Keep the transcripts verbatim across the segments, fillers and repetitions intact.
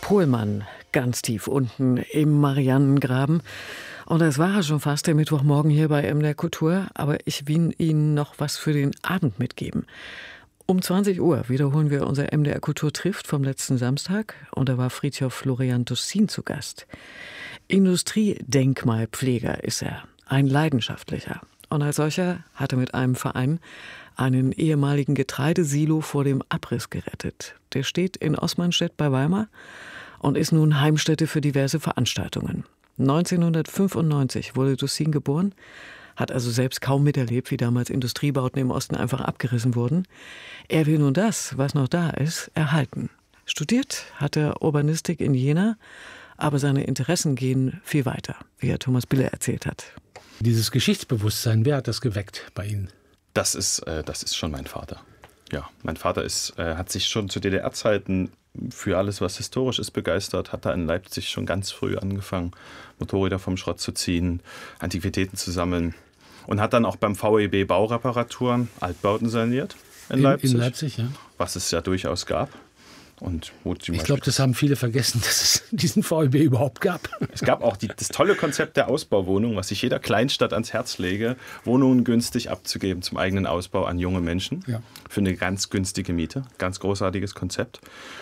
Pohlmann, ganz tief unten im Marianengraben. Und das war schon fast der Mittwochmorgen hier bei M D R Kultur. Aber ich will Ihnen noch was für den Abend mitgeben. Um zwanzig Uhr wiederholen wir unser M D R Kultur trifft vom letzten Samstag. Und da war Fridtjof Florian Dossin zu Gast. Industriedenkmalpfleger ist er, ein leidenschaftlicher. Und als solcher hat er mit einem Verein einen ehemaligen Getreidesilo vor dem Abriss gerettet. Der steht in Osmanstedt bei Weimar und ist nun Heimstätte für diverse Veranstaltungen. neunzehnhundertfünfundneunzig wurde Dossin geboren, hat also selbst kaum miterlebt, wie damals Industriebauten im Osten einfach abgerissen wurden. Er will nun das, was noch da ist, erhalten. Studiert hat er Urbanistik in Jena, aber seine Interessen gehen viel weiter, wie er Thomas Bille erzählt hat. Dieses Geschichtsbewusstsein, wer hat das geweckt bei Ihnen? Das ist, äh, das ist schon mein Vater. Ja, mein Vater ist, äh, hat sich schon zu D D R-Zeiten für alles, was historisch ist, begeistert. Hat da in Leipzig schon ganz früh angefangen, Motorräder vom Schrott zu ziehen, Antiquitäten zu sammeln. Und hat dann auch beim V E B Baureparaturen Altbauten saniert in, in Leipzig. In Leipzig, ja. Was es ja durchaus gab. Und wo ich glaube, das haben viele vergessen, dass es diesen V E B überhaupt gab. Es gab auch die, das tolle Konzept der Ausbauwohnung, was ich jeder Kleinstadt ans Herz lege, Wohnungen günstig abzugeben zum eigenen Ausbau an junge Menschen. Ja. Für eine ganz günstige Miete. Ganz großartiges Konzept.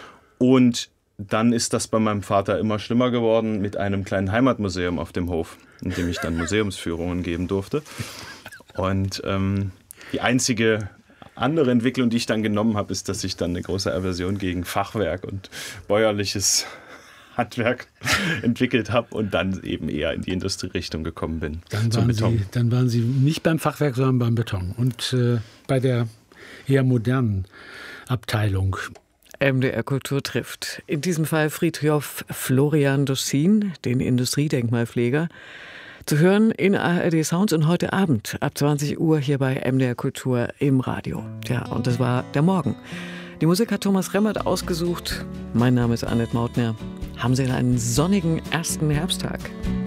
Und dann ist das bei meinem Vater immer schlimmer geworden mit einem kleinen Heimatmuseum auf dem Hof, in dem ich dann Museumsführungen geben durfte. Und ähm, die einzige andere Entwicklung, die ich dann genommen habe, ist, dass ich dann eine große Aversion gegen Fachwerk und bäuerliches Handwerk entwickelt habe und dann eben eher in die Industrierichtung gekommen bin. Dann waren, Beton. Sie, dann waren Sie nicht beim Fachwerk, sondern beim Beton und äh, bei der eher modernen Abteilung. M D R Kultur trifft. In diesem Fall Fridtjof Florian Dossin, den Industriedenkmalpfleger. Zu hören in A R D Sounds und heute Abend ab zwanzig Uhr hier bei M D R Kultur im Radio. Tja, und das war der Morgen. Die Musik hat Thomas Remmert ausgesucht. Mein Name ist Annette Mautner. Haben Sie einen sonnigen ersten Herbsttag.